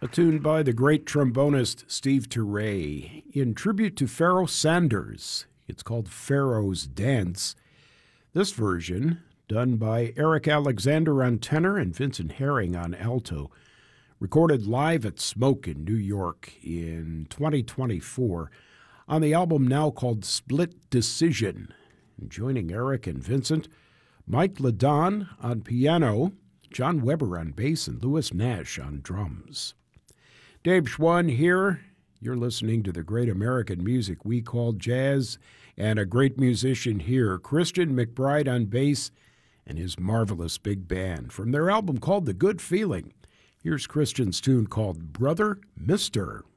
A tune by the great trombonist Steve Turre in tribute to Pharoah Sanders. It's called Pharaoh's Dance. This version, done by Eric Alexander on tenor and Vincent Herring on alto, recorded live at Smoke in New York in 2024 on the album now called Split Decision. And joining Eric and Vincent, Mike Ladon on piano, John Weber on bass, and Louis Nash on drums. Dave Schwann here. You're listening to the great American music we call jazz, and a great musician here, Christian McBride on bass and his marvelous big band. From their album called The Good Feeling, here's Christian's tune called Brother Mister.